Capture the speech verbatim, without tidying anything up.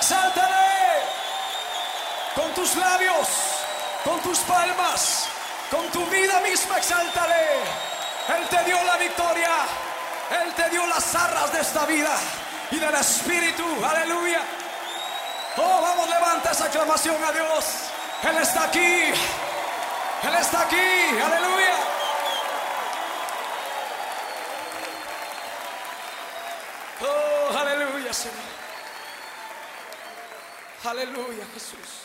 Exáltale con tus labios, con tus palmas, con tu vida misma. Exáltale. Él te dio la victoria. Él te dio las arras de esta vida y del Espíritu. Aleluya. Oh, vamos, levanta esa aclamación a Dios. Él está aquí. Él está aquí. Aleluya. Oh, aleluya, Señor. Aleluya, Jesús.